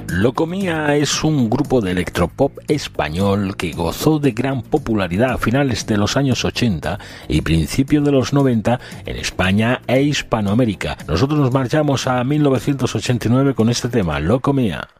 Locomía es un grupo de electropop español que gozó de gran popularidad a finales de los años 80 y principios de los 90 en España e Hispanoamérica. Nosotros nos marchamos a 1989 con este tema, Locomía.